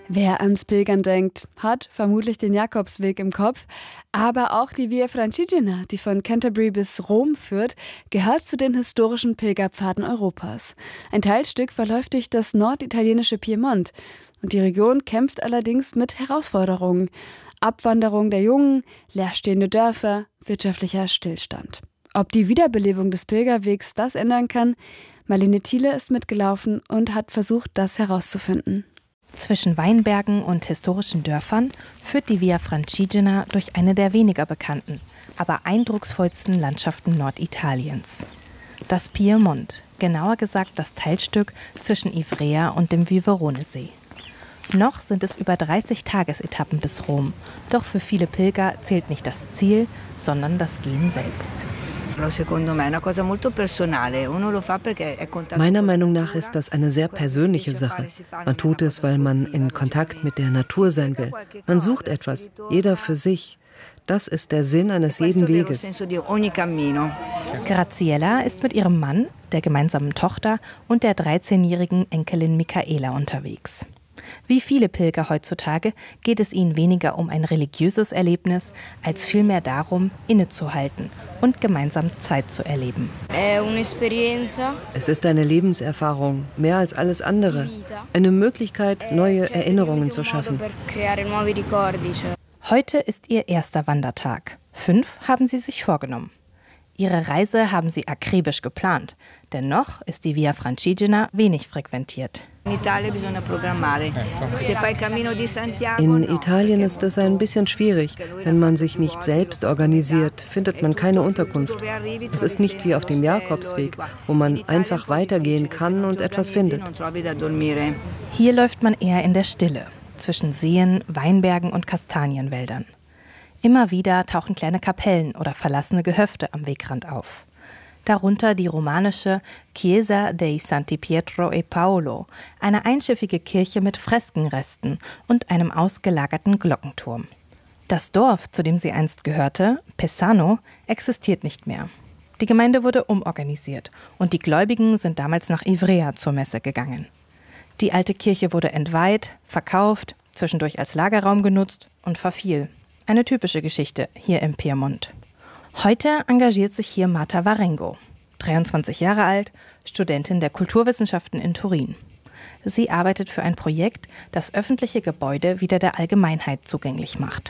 Wer ans Pilgern denkt, hat vermutlich den Jakobsweg im Kopf. Aber auch die Via Francigena, die von Canterbury bis Rom führt, gehört zu den historischen Pilgerpfaden Europas. Ein Teilstück verläuft durch das norditalienische Piemont. Und die Region kämpft allerdings mit Herausforderungen. Abwanderung der Jungen, leerstehende Dörfer, wirtschaftlicher Stillstand. Ob die Wiederbelebung des Pilgerwegs das ändern kann? Marlene Thiele ist mitgelaufen und hat versucht, das herauszufinden. Zwischen Weinbergen und historischen Dörfern führt die Via Francigena durch eine der weniger bekannten, aber eindrucksvollsten Landschaften Norditaliens. Das Piemont, genauer gesagt das Teilstück zwischen Ivrea und dem Viveronesee. Noch sind es über 30 Tagesetappen bis Rom, doch für viele Pilger zählt nicht das Ziel, sondern das Gehen selbst. Meiner Meinung nach ist das eine sehr persönliche Sache. Man tut es, weil man in Kontakt mit der Natur sein will. Man sucht etwas, jeder für sich. Das ist der Sinn eines jeden Weges. Graziella ist mit ihrem Mann, der gemeinsamen Tochter und der 13-jährigen Enkelin Michaela unterwegs. Wie viele Pilger heutzutage geht es ihnen weniger um ein religiöses Erlebnis, als vielmehr darum, innezuhalten und gemeinsam Zeit zu erleben. Es ist eine Lebenserfahrung, mehr als alles andere. Eine Möglichkeit, neue Erinnerungen zu schaffen. Heute ist ihr erster Wandertag. 5 haben sie sich vorgenommen. Ihre Reise haben sie akribisch geplant. Dennoch ist die Via Francigena wenig frequentiert. In Italien ist es ein bisschen schwierig. Wenn man sich nicht selbst organisiert, findet man keine Unterkunft. Es ist nicht wie auf dem Jakobsweg, wo man einfach weitergehen kann und etwas findet. Hier läuft man eher in der Stille, zwischen Seen, Weinbergen und Kastanienwäldern. Immer wieder tauchen kleine Kapellen oder verlassene Gehöfte am Wegrand auf. Darunter die romanische Chiesa dei Santi Pietro e Paolo, eine einschiffige Kirche mit Freskenresten und einem ausgelagerten Glockenturm. Das Dorf, zu dem sie einst gehörte, Pessano, existiert nicht mehr. Die Gemeinde wurde umorganisiert und die Gläubigen sind damals nach Ivrea zur Messe gegangen. Die alte Kirche wurde entweiht, verkauft, zwischendurch als Lagerraum genutzt und verfiel. Eine typische Geschichte hier im Piemont. Heute engagiert sich hier Marta Varengo, 23 Jahre alt, Studentin der Kulturwissenschaften in Turin. Sie arbeitet für ein Projekt, das öffentliche Gebäude wieder der Allgemeinheit zugänglich macht.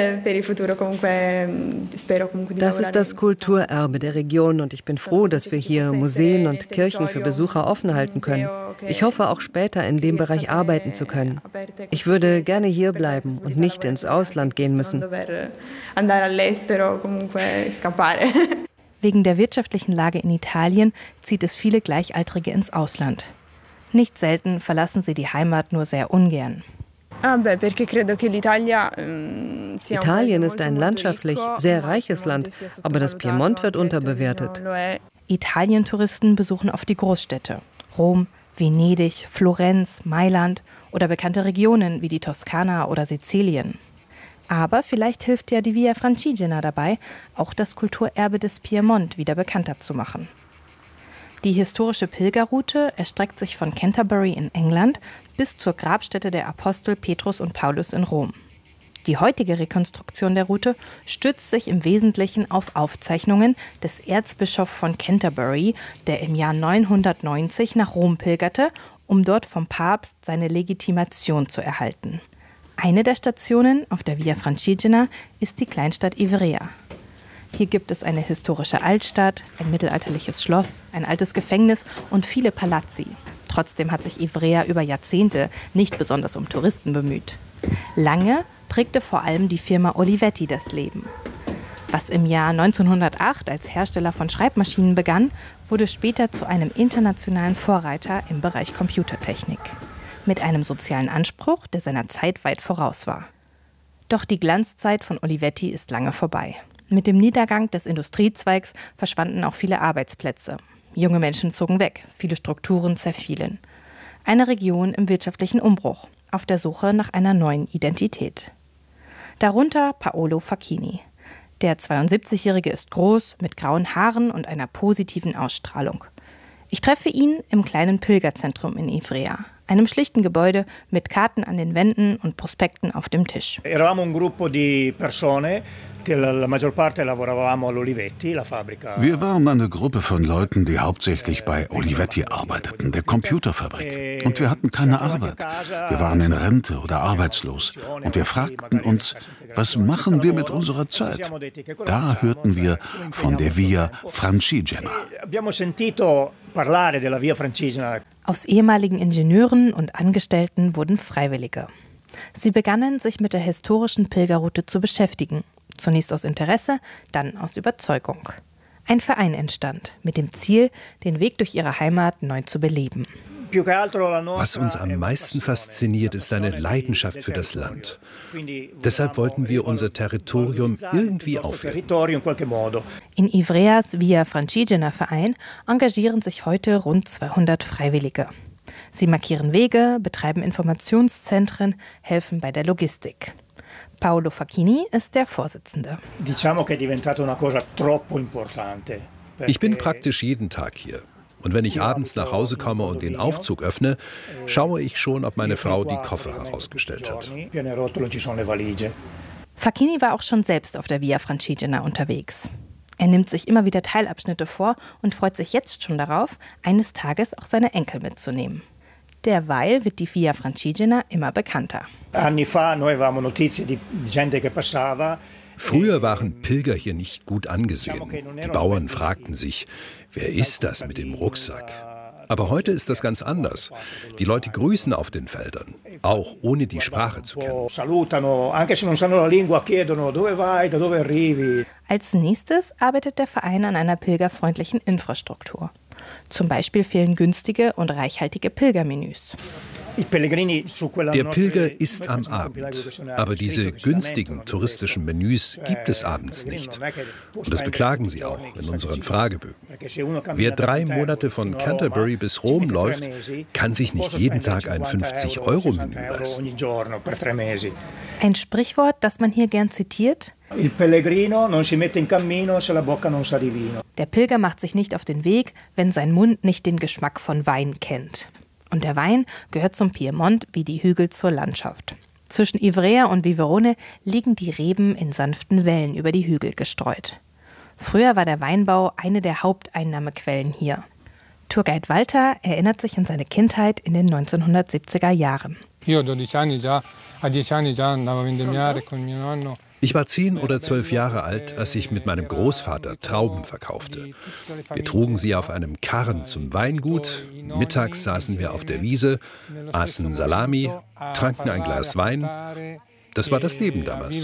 Das ist das Kulturerbe der Region und ich bin froh, dass wir hier Museen und Kirchen für Besucher offen halten können. Ich hoffe auch später in dem Bereich arbeiten zu können. Ich würde gerne hier bleiben und nicht ins Ausland gehen müssen. Wegen der wirtschaftlichen Lage in Italien zieht es viele Gleichaltrige ins Ausland. Nicht selten verlassen sie die Heimat nur sehr ungern. Italien ist ein landschaftlich sehr reiches Land, aber das Piemont wird unterbewertet. Italien-Touristen besuchen oft die Großstädte. Rom, Venedig, Florenz, Mailand oder bekannte Regionen wie die Toskana oder Sizilien. Aber vielleicht hilft ja die Via Francigena dabei, auch das Kulturerbe des Piemont wieder bekannter zu machen. Die historische Pilgerroute erstreckt sich von Canterbury in England bis zur Grabstätte der Apostel Petrus und Paulus in Rom. Die heutige Rekonstruktion der Route stützt sich im Wesentlichen auf Aufzeichnungen des Erzbischofs von Canterbury, der im Jahr 990 nach Rom pilgerte, um dort vom Papst seine Legitimation zu erhalten. Eine der Stationen auf der Via Francigena ist die Kleinstadt Ivrea. Hier gibt es eine historische Altstadt, ein mittelalterliches Schloss, ein altes Gefängnis und viele Palazzi. Trotzdem hat sich Ivrea über Jahrzehnte nicht besonders um Touristen bemüht. Lange prägte vor allem die Firma Olivetti das Leben. Was im Jahr 1908 als Hersteller von Schreibmaschinen begann, wurde später zu einem internationalen Vorreiter im Bereich Computertechnik. Mit einem sozialen Anspruch, der seiner Zeit weit voraus war. Doch die Glanzzeit von Olivetti ist lange vorbei. Mit dem Niedergang des Industriezweigs verschwanden auch viele Arbeitsplätze. Junge Menschen zogen weg, viele Strukturen zerfielen. Eine Region im wirtschaftlichen Umbruch, auf der Suche nach einer neuen Identität. Darunter Paolo Facchini. Der 72-Jährige ist groß, mit grauen Haaren und einer positiven Ausstrahlung. Ich treffe ihn im kleinen Pilgerzentrum in Ivrea, einem schlichten Gebäude mit Karten an den Wänden und Prospekten auf dem Tisch. Wir waren eine Gruppe von Leuten, die hauptsächlich bei Olivetti arbeiteten, der Computerfabrik. Und wir hatten keine Arbeit. Wir waren in Rente oder arbeitslos. Und wir fragten uns, was machen wir mit unserer Zeit? Da hörten wir von der Via Francigena. Aus ehemaligen Ingenieuren und Angestellten wurden Freiwillige. Sie begannen, sich mit der historischen Pilgerroute zu beschäftigen. Zunächst aus Interesse, dann aus Überzeugung. Ein Verein entstand, mit dem Ziel, den Weg durch ihre Heimat neu zu beleben. Was uns am meisten fasziniert, ist eine Leidenschaft für das Land. Deshalb wollten wir unser Territorium irgendwie aufwerten. In Ivreas Via Francigena Verein engagieren sich heute rund 200 Freiwillige. Sie markieren Wege, betreiben Informationszentren, helfen bei der Logistik. Paolo Facchini ist der Vorsitzende. Ich bin praktisch jeden Tag hier. Und wenn ich abends nach Hause komme und den Aufzug öffne, schaue ich schon, ob meine Frau die Koffer herausgestellt hat. Facchini war auch schon selbst auf der Via Francigena unterwegs. Er nimmt sich immer wieder Teilabschnitte vor und freut sich jetzt schon darauf, eines Tages auch seine Enkel mitzunehmen. Derweil wird die Via Francigena immer bekannter. Früher waren Pilger hier nicht gut angesehen. Die Bauern fragten sich, wer ist das mit dem Rucksack? Aber heute ist das ganz anders. Die Leute grüßen auf den Feldern, auch ohne die Sprache zu kennen. Als nächstes arbeitet der Verein an einer pilgerfreundlichen Infrastruktur. Zum Beispiel fehlen günstige und reichhaltige Pilgermenüs. Der Pilger isst am Abend, aber diese günstigen touristischen Menüs gibt es abends nicht. Und das beklagen sie auch in unseren Fragebögen. Wer 3 Monate von Canterbury bis Rom läuft, kann sich nicht jeden Tag ein 50-Euro-Menü leisten. Ein Sprichwort, das man hier gern zitiert: Der Pilger macht sich nicht auf den Weg, wenn sein Mund nicht den Geschmack von Wein kennt. Und der Wein gehört zum Piemont wie die Hügel zur Landschaft. Zwischen Ivrea und Viverone liegen die Reben in sanften Wellen über die Hügel gestreut. Früher war der Weinbau eine der Haupteinnahmequellen hier. Tourguide Walter erinnert sich an seine Kindheit in den 1970er Jahren. Ich war 10 oder 12 Jahre alt, als ich mit meinem Großvater Trauben verkaufte. Wir trugen sie auf einem Karren zum Weingut, mittags saßen wir auf der Wiese, aßen Salami, tranken ein Glas Wein. Das war das Leben damals.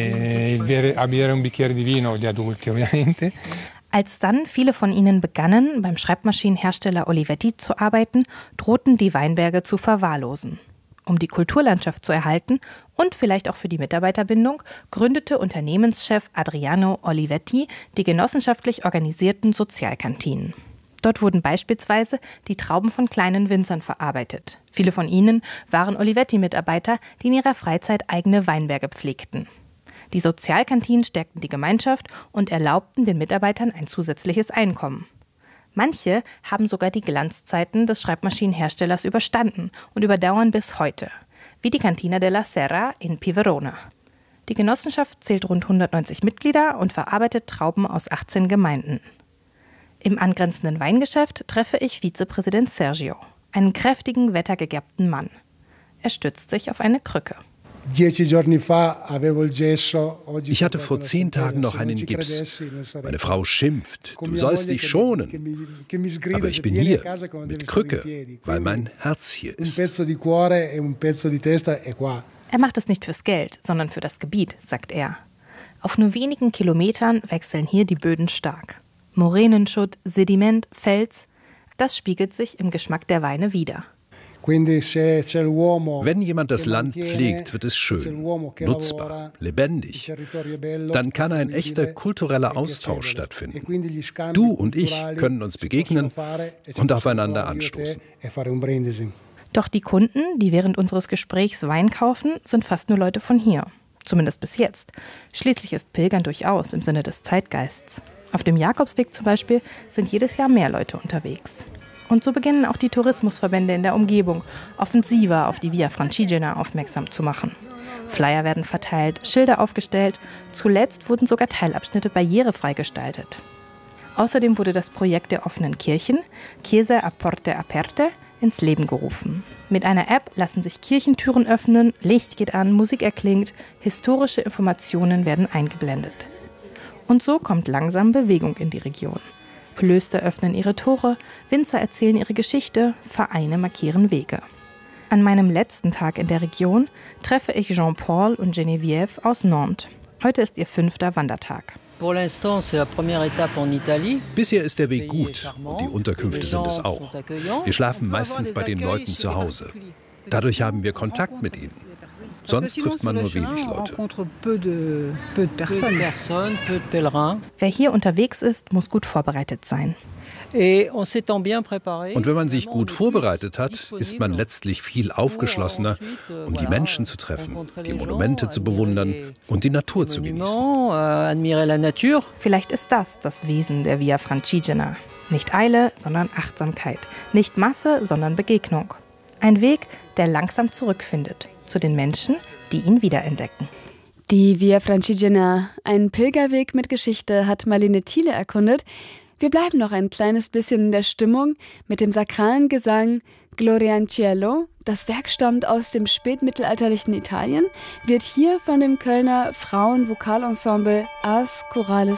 Als dann viele von ihnen begannen, beim Schreibmaschinenhersteller Olivetti zu arbeiten, drohten die Weinberge zu verwahrlosen. Um die Kulturlandschaft zu erhalten und vielleicht auch für die Mitarbeiterbindung, gründete Unternehmenschef Adriano Olivetti die genossenschaftlich organisierten Sozialkantinen. Dort wurden beispielsweise die Trauben von kleinen Winzern verarbeitet. Viele von ihnen waren Olivetti-Mitarbeiter, die in ihrer Freizeit eigene Weinberge pflegten. Die Sozialkantinen stärkten die Gemeinschaft und erlaubten den Mitarbeitern ein zusätzliches Einkommen. Manche haben sogar die Glanzzeiten des Schreibmaschinenherstellers überstanden und überdauern bis heute, wie die Cantina della Serra in Piverone. Die Genossenschaft zählt rund 190 Mitglieder und verarbeitet Trauben aus 18 Gemeinden. Im angrenzenden Weingeschäft treffe ich Vizepräsident Sergio, einen kräftigen, wettergegerbten Mann. Er stützt sich auf eine Krücke. Ich hatte vor 10 Tagen noch einen Gips. Meine Frau schimpft, du sollst dich schonen. Aber ich bin hier, mit Krücke, weil mein Herz hier ist. Er macht es nicht fürs Geld, sondern für das Gebiet, sagt er. Auf nur wenigen Kilometern wechseln hier die Böden stark. Moränenschutt, Sediment, Fels, das spiegelt sich im Geschmack der Weine wider. Wenn jemand das Land pflegt, wird es schön, nutzbar, lebendig. Dann kann ein echter kultureller Austausch stattfinden. Du und ich können uns begegnen und aufeinander anstoßen. Doch die Kunden, die während unseres Gesprächs Wein kaufen, sind fast nur Leute von hier. Zumindest bis jetzt. Schließlich ist Pilgern durchaus im Sinne des Zeitgeists. Auf dem Jakobsweg zum Beispiel sind jedes Jahr mehr Leute unterwegs. Und so beginnen auch die Tourismusverbände in der Umgebung, offensiver auf die Via Francigena aufmerksam zu machen. Flyer werden verteilt, Schilder aufgestellt, zuletzt wurden sogar Teilabschnitte barrierefrei gestaltet. Außerdem wurde das Projekt der offenen Kirchen, Chiese a Porte Aperte, ins Leben gerufen. Mit einer App lassen sich Kirchentüren öffnen, Licht geht an, Musik erklingt, historische Informationen werden eingeblendet. Und so kommt langsam Bewegung in die Region. Klöster öffnen ihre Tore, Winzer erzählen ihre Geschichte, Vereine markieren Wege. An meinem letzten Tag in der Region treffe ich Jean-Paul und Geneviève aus Nantes. Heute ist ihr 5. Wandertag. Bisher ist der Weg gut und die Unterkünfte sind es auch. Wir schlafen meistens bei den Leuten zu Hause. Dadurch haben wir Kontakt mit ihnen. Sonst trifft man nur wenig Leute. Wer hier unterwegs ist, muss gut vorbereitet sein. Und wenn man sich gut vorbereitet hat, ist man letztlich viel aufgeschlossener, um die Menschen zu treffen, die Monumente zu bewundern und die Natur zu genießen. Vielleicht ist das Wesen der Via Francigena. Nicht Eile, sondern Achtsamkeit. Nicht Masse, sondern Begegnung. Ein Weg, der langsam zurückfindet zu den Menschen, die ihn wiederentdecken. Die Via Francigena, ein Pilgerweg mit Geschichte, hat Marlene Thiele erkundet. Wir bleiben noch ein kleines bisschen in der Stimmung mit dem sakralen Gesang Gloria in Cielo. Das Werk stammt aus dem spätmittelalterlichen Italien, wird hier von dem Kölner Frauenvokalensemble Ars Chorales